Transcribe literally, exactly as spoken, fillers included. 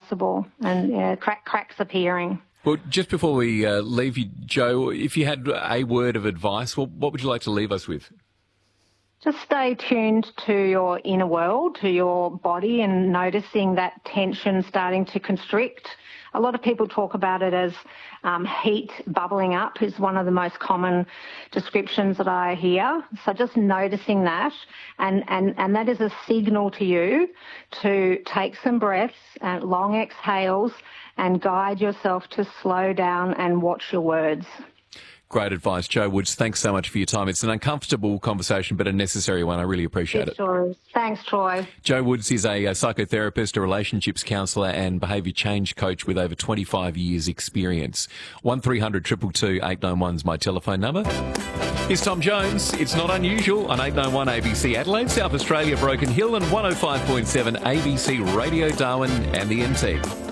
possible, and yeah, crack, cracks appearing. Well, just before we uh, leave you, Jo, if you had a word of advice, what, what would you like to leave us with? Just stay tuned to your inner world, to your body, and noticing that tension starting to constrict. A lot of people talk about it as um, heat bubbling up is one of the most common descriptions that I hear. So just noticing that, and, and, and that is a signal to you to take some breaths, uh, long exhales, and guide yourself to slow down and watch your words. Great advice, Jo Woods. Thanks so much for your time. It's an uncomfortable conversation, but a necessary one. I really appreciate it. it. Sure is. Thanks, Troy. Jo Woods is a, a psychotherapist, a relationships counsellor and behaviour change coach with over twenty-five years experience. one three hundred two two two eight nine one is my telephone number. Here's Tom Jones. It's not unusual on eight nine one A B C Adelaide, South Australia, Broken Hill, and one oh five point seven A B C Radio Darwin and the N T.